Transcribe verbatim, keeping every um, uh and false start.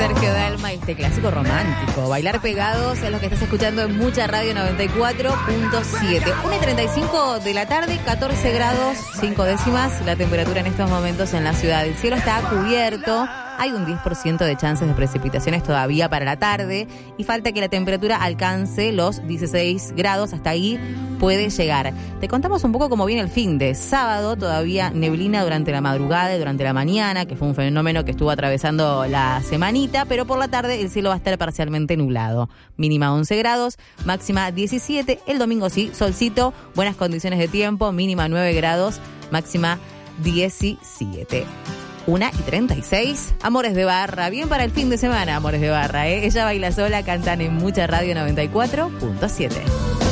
Sergio Dalma y este clásico romántico. Bailar pegados es lo que estás escuchando en Mucha Radio noventa y cuatro punto siete. una y treinta y cinco de la tarde, catorce grados, cinco décimas la temperatura en estos momentos en la ciudad. El cielo está cubierto. Hay un diez por ciento de chances de precipitaciones todavía para la tarde y falta que la temperatura alcance los dieciséis grados. Hasta ahí puede llegar. Te contamos un poco cómo viene el fin de sábado. Todavía neblina durante la madrugada y durante la mañana, que fue un fenómeno que estuvo atravesando la semanita, pero por la tarde el cielo va a estar parcialmente nublado. Mínima once grados, máxima diecisiete. El domingo sí, solcito, buenas condiciones de tiempo, mínima nueve grados, máxima diecisiete. una y treinta y seis, Amores de Barra, bien para el fin de semana, Amores de Barra, ¿eh? Ella baila sola, cantan en Mucha Radio noventa y cuatro punto siete.